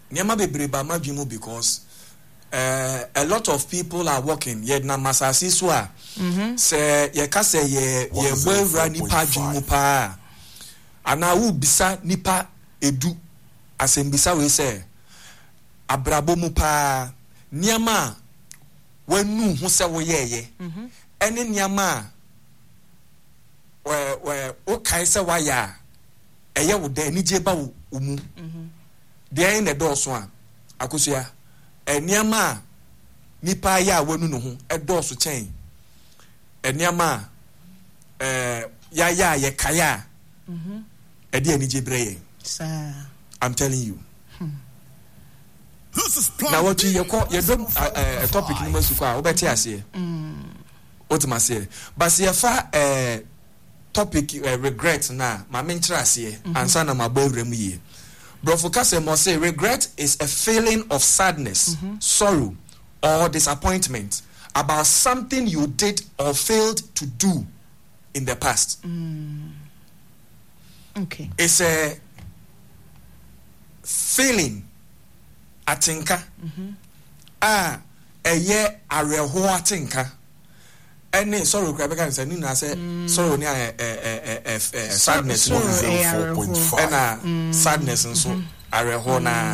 Niama bebreba madwimu because a lot of people are working yet na masasi so a say ye ka say ye boyfriend nipa dwimu pa ana wo bisa nipa edu asembisa we say abrabo mu pa niama wanu hu se wo yeye ene niama we o kai se wa ya eye wo da ni je ba wo mu de in the door so a akosua eniama nipa ya wanu no ho edoso chen eniama ya ye kaya ede ani jebreye sir I'm telling you this is now what you call you don't a topic no masu kwa obeti ase otima se but se fa topic regret na ma mentra ase ansa na mabawrem yi Brofokase must say regret is a feeling of sadness, sorrow, or disappointment about something you did or failed to do in the past. Okay. It's a feeling, atinka. A ye areho atinka. Any sorrow crabaka say nina say sorrow ni sadness 4.5 and sadness and so areho na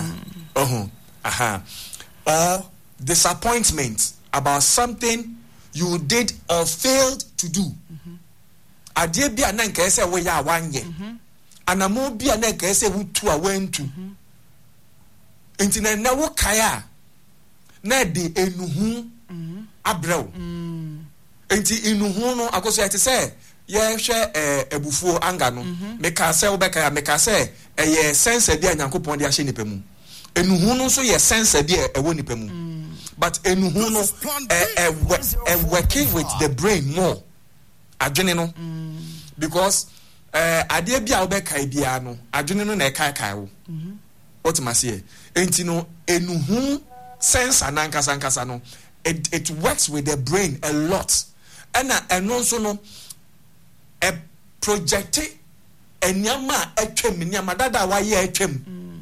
or disappointment about something you did or failed to do. Adie bia na nka say we ya wanye anamo bia na nka say we tu awantu ntina na wo kaya na de enuhu abrew enti inuhu no akoso yete say ye hwe ebufuo anga no meka say wo beka ya meka say eye sense dia nyankopon dia hye nipa mu enuhu no so ye sense dia ewo nipa mu but enuhu no working with the brain more adwene no because ade bia wo beka bia no adwene no na kai wo what must say enti no enuhu sense anankasa no it works with the brain a lot and also no a project enyama atwem nyama dada wa ye atwem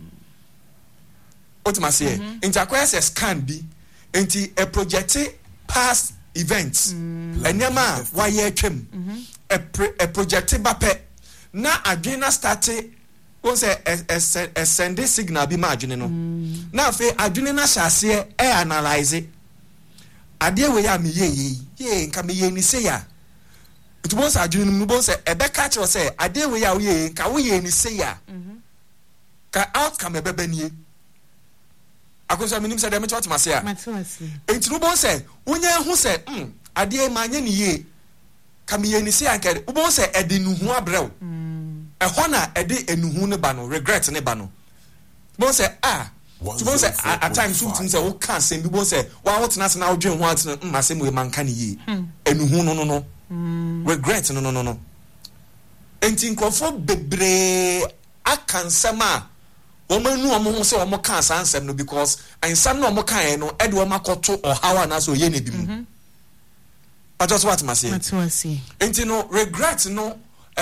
what must say enti akwese scan bi enti a project past events enyama wa ye atwem a project bape na adwena start won say a send signal bi ma adwene no na afi adwene na hyase analyze ade we ya me ye nka me ye ni se ya it was adwene no bo say ebe ka che say ade we ya ye nka wo ye ni se ya ka outcome ebe banie akoso minim say dem what mase ya enti no bo say wonye hu say ade ma anye ni ye ka me ye ni se ya nka bo say ede nuhu abrew ho na ede enuhu ne ba no regret ne ba no bo say to say at times something say we can say people say wa what na na odwen ho atena masem we man kan yi enuhu no regret no enti nkrofo bebre akansema wo manu omo ho say omo kan sansem no because ansam no omo kan no ede wo makoto ohawa na so ye na bi mu I just what must say enti no regret no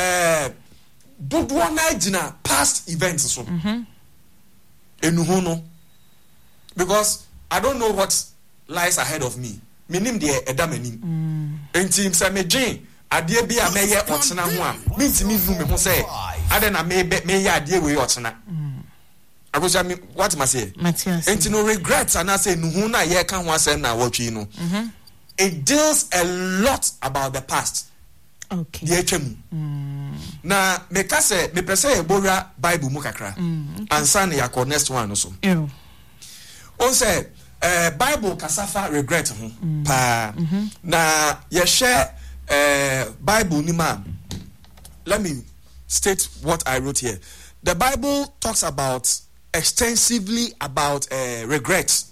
dodo na gina past events so enuhu no because I don't know what lies ahead of me. Minim de edamanim. Enti se me dwen ade bia meye otena ho a mintimi nu me ho say ade na me ya ade we otena. Agoja me what must say? Enti no regrets and I say nuhu na ye kan ho asem na wotwi no. It deals a lot about the past. Okay. The HM. Na me ka say me pese e bora Bible mu kakra. Ansa na yakọ next one so. On say Bible kasafa regret ho pa na ye share Bible ni ma. Let me state what I wrote here. The Bible talks about extensively about regret.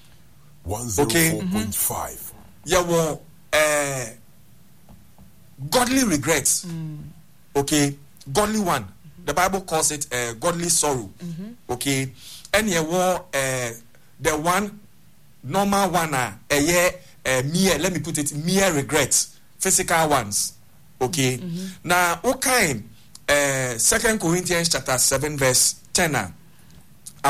104.5. Yeah, well, godly regrets. Okay, godly one. The Bible calls it godly sorrow. Okay, and yeah, well, the one normal one mere, let me put it, mere regrets, physical ones. Okay, now okay, 2 Corinthians chapter 7 verse 10.